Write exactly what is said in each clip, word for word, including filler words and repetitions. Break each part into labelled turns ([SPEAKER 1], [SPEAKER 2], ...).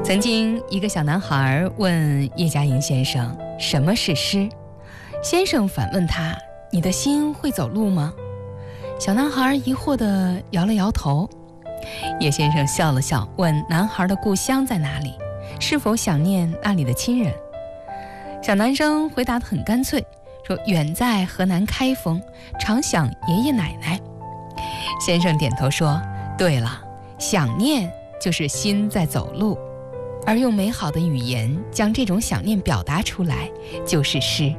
[SPEAKER 1] 曾经一个小男孩问叶嘉莹先生什么是诗，先生反问他，你的心会走路吗？小男孩疑惑地摇了摇头。叶先生笑了笑，问男孩的故乡在哪里，是否想念那里的亲人。小男生回答得很干脆，说远在河南开封，常想爷爷奶奶。先生点头说，对了，想念就是心在走路，而用美好的语言将这种想念表达出来，就是诗。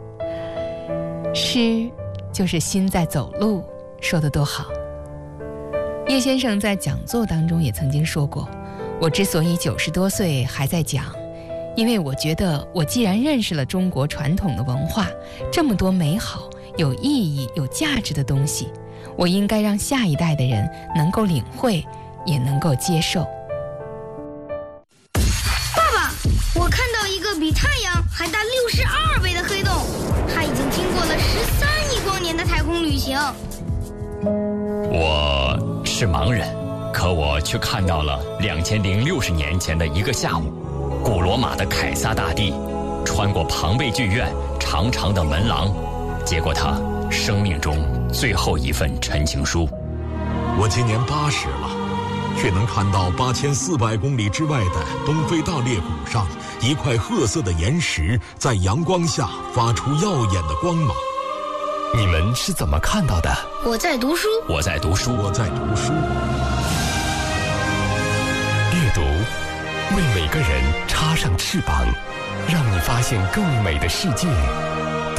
[SPEAKER 1] 诗就是心在走路，说得多好。叶先生在讲座当中也曾经说过，我之所以九十多岁还在讲，因为我觉得我既然认识了中国传统的文化，这么多美好、有意义、有价值的东西，我应该让下一代的人能够领会，也能够接受。
[SPEAKER 2] 爸爸，我看到一个比太阳还大六十二倍的黑洞，它已经经过了十三亿光年的太空旅行。
[SPEAKER 3] 我是盲人，可我却看到了两千零六十年前的一个下午，古罗马的凯撒大帝穿过庞贝剧院长长的门廊，接过他生命中最后一份陈情书。
[SPEAKER 4] 我今年八十了，却能看到八千四百公里之外的东非大裂谷上一块褐色的岩石在阳光下发出耀眼的光芒。
[SPEAKER 5] 你们是怎么看到的？
[SPEAKER 2] 我在读书，
[SPEAKER 3] 我在读书，
[SPEAKER 4] 我在读书。
[SPEAKER 5] 阅读为每个人插上翅膀，让你发现更美的世界。